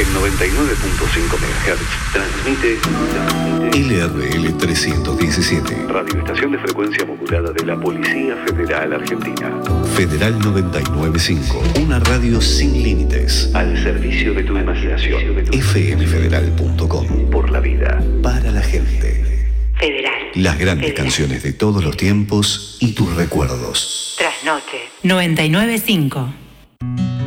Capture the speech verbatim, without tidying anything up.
en noventa y nueve punto cinco megahertz. Transmite L R L trescientos diecisiete. radioestación de frecuencia modulada de la Policía Federal Argentina. Federal noventa y nueve punto cinco. Una radio sin límites. Al servicio de tu imaginación. F M federal punto com. Por la vida. Para la gente. Federal. Las grandes Federal. canciones de todos los tiempos y tus recuerdos. Trasnoche. noventa y nueve punto cinco.